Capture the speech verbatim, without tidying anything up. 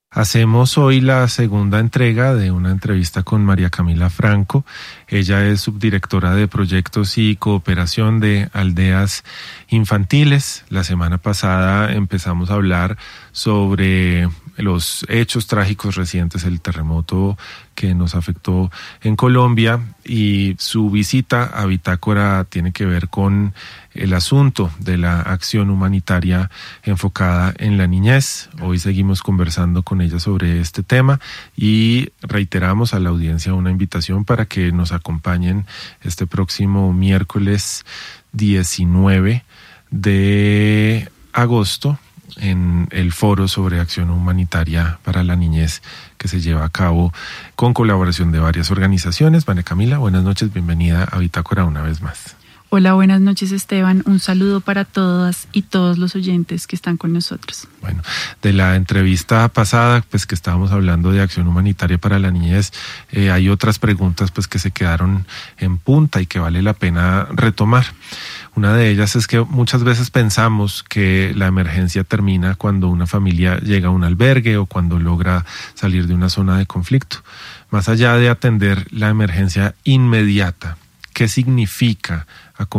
Hacemos hoy la segunda entrega de una entrevista con María Camila Franco. Ella es subdirectora de proyectos y cooperación de aldeas infantiles. La semana pasada empezamos a hablar sobre los hechos trágicos recientes, el terremoto que nos afectó en Colombia, y su visita a Bitácora tiene que ver con el asunto de la acción humanitaria enfocada en la niñez. Hoy seguimos conversando con ella sobre este tema y reiteramos a la audiencia una invitación para que nos acompañen este próximo miércoles diecinueve de agosto en el foro sobre acción humanitaria para la niñez que se lleva a cabo con colaboración de varias organizaciones. María Camila, buenas noches, bienvenida a Bitácora una vez más. Hola, buenas noches, Esteban. Un saludo para todas y todos los oyentes que están con nosotros. Bueno, de la entrevista pasada, pues que estábamos hablando de acción humanitaria para la niñez, eh, hay otras preguntas pues que se quedaron en punta y que vale la pena retomar. Una de ellas es que muchas veces pensamos que la emergencia termina cuando una familia llega a un albergue o cuando logra salir de una zona de conflicto. Más allá de atender la emergencia inmediata, ¿qué significa